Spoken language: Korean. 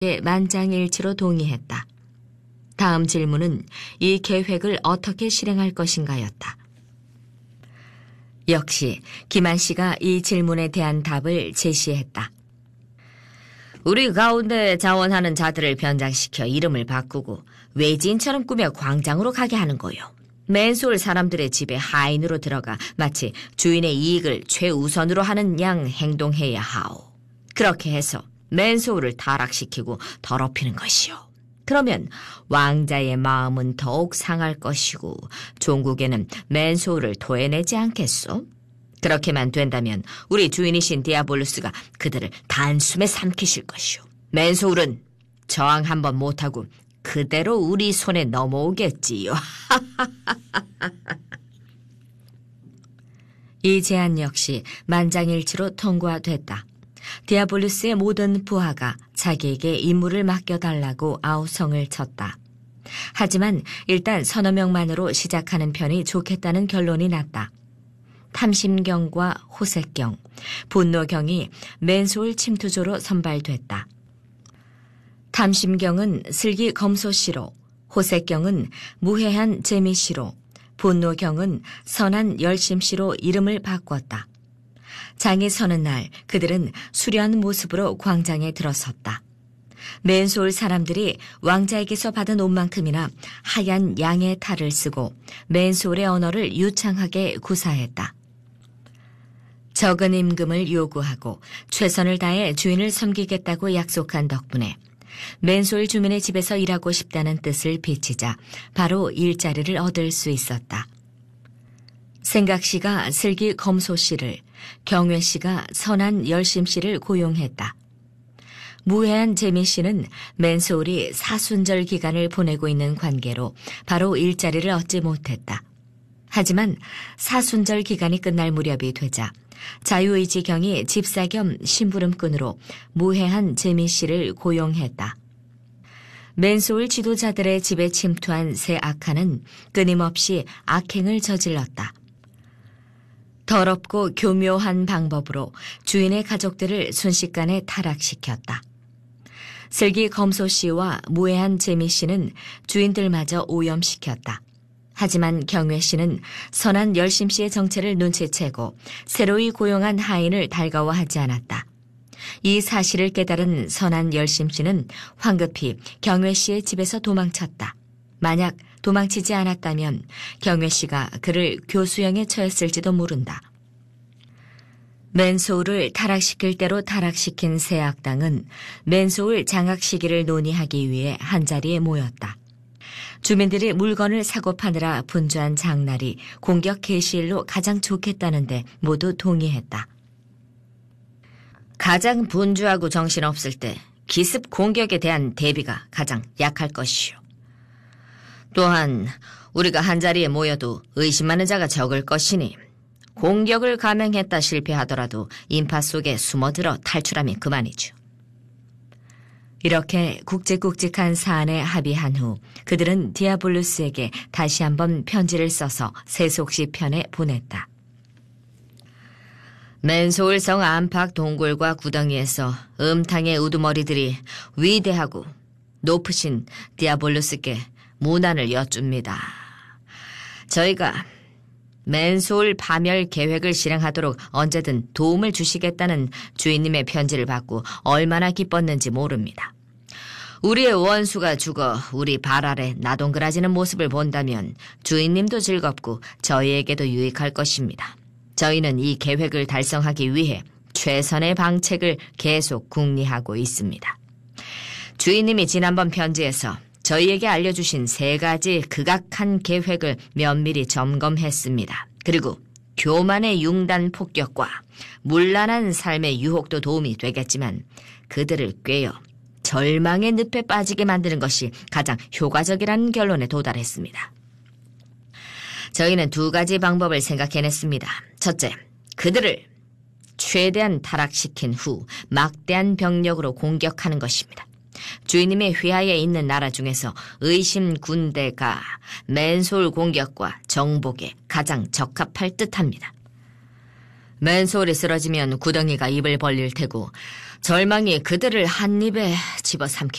만장일치로 동의했다. 다음 질문은 이 계획을 어떻게 실행할 것인가였다. 역시 김한 씨가 이 질문에 대한 답을 제시했다. 우리 가운데 자원하는 자들을 변장시켜 이름을 바꾸고 외지인처럼 꾸며 광장으로 가게 하는 거요. 맨소울 사람들의 집에 하인으로 들어가 마치 주인의 이익을 최우선으로 하는 양 행동해야 하오. 그렇게 해서 맨소울을 타락시키고 더럽히는 것이요. 그러면 왕자의 마음은 더욱 상할 것이고 종국에는 맨소울을 토해내지 않겠소? 그렇게만 된다면 우리 주인이신 디아볼루스가 그들을 단숨에 삼키실 것이오. 맨소울은 저항 한번 못하고 그대로 우리 손에 넘어오겠지요. 이 제안 역시 만장일치로 통과됐다. 디아볼루스의 모든 부하가 자기에게 임무를 맡겨달라고 아우성을 쳤다. 하지만 일단 서너 명만으로 시작하는 편이 좋겠다는 결론이 났다. 탐심경과 호색경, 분노경이 맨소울 침투조로 선발됐다. 탐심경은 슬기 검소씨로, 호색경은 무해한 재미씨로, 분노경은 선한 열심씨로 이름을 바꿨다. 장이 서는 날 그들은 수려한 모습으로 광장에 들어섰다. 맨소울 사람들이 왕자에게서 받은 옷만큼이나 하얀 양의 탈을 쓰고 맨소울의 언어를 유창하게 구사했다. 적은 임금을 요구하고 최선을 다해 주인을 섬기겠다고 약속한 덕분에 맨소울 주민의 집에서 일하고 싶다는 뜻을 비치자 바로 일자리를 얻을 수 있었다. 생각씨가 슬기 검소씨를, 경외씨가 선한 열심씨를 고용했다. 무해한 재미씨는 맨소울이 사순절 기간을 보내고 있는 관계로 바로 일자리를 얻지 못했다. 하지만 사순절 기간이 끝날 무렵이 되자 자유의지경이 집사 겸 심부름꾼으로 무해한 재미씨를 고용했다. 맨소울 지도자들의 집에 침투한 새 악한은 끊임없이 악행을 저질렀다. 더럽고 교묘한 방법으로 주인의 가족들을 순식간에 타락시켰다. 슬기 검소씨와 무해한 재미씨는 주인들마저 오염시켰다. 하지만 경외씨는 선한 열심씨의 정체를 눈치채고 새로이 고용한 하인을 달가워하지 않았다. 이 사실을 깨달은 선한 열심씨는 황급히 경외씨의 집에서 도망쳤다. 만약 도망치지 않았다면 경외씨가 그를 교수형에 처했을지도 모른다. 맨소울을 타락시킬 대로 타락시킨 새 악당은 맨소울 장악 시기를 논의하기 위해 한자리에 모였다. 주민들이 물건을 사고 파느라 분주한 장날이 공격 개시일로 가장 좋겠다는데 모두 동의했다. 가장 분주하고 정신없을 때 기습 공격에 대한 대비가 가장 약할 것이오. 또한 우리가 한자리에 모여도 의심하는 자가 적을 것이니 공격을 감행했다 실패하더라도 인파 속에 숨어들어 탈출하면 그만이죠. 이렇게 굵직굵직한 사안에 합의한 후 그들은 디아볼루스에게 다시 한번 편지를 써서 세속시 편에 보냈다. 맨소울성 안팎 동굴과 구덩이에서 음탕의 우두머리들이 위대하고 높으신 디아볼루스께 문안을 여쭙니다. 저희가 맨소울 파멸 계획을 실행하도록 언제든 도움을 주시겠다는 주인님의 편지를 받고 얼마나 기뻤는지 모릅니다. 우리의 원수가 죽어 우리 발 아래 나동그라지는 모습을 본다면 주인님도 즐겁고 저희에게도 유익할 것입니다. 저희는 이 계획을 달성하기 위해 최선의 방책을 계속 궁리하고 있습니다. 주인님이 지난번 편지에서 저희에게 알려주신 3가지 극악한 계획을 면밀히 점검했습니다. 그리고 교만의 융단 폭격과 문란한 삶의 유혹도 도움이 되겠지만 그들을 꿰어 절망의 늪에 빠지게 만드는 것이 가장 효과적이라는 결론에 도달했습니다. 저희는 2가지 방법을 생각해냈습니다. 첫째, 그들을 최대한 타락시킨 후 막대한 병력으로 공격하는 것입니다. 주인님의 휘하에 있는 나라 중에서 의심 군대가 맨소울 공격과 정복에 가장 적합할 듯합니다. 맨소울이 쓰러지면 구덩이가 입을 벌릴 테고 절망이 그들을 한 입에 집어삼키고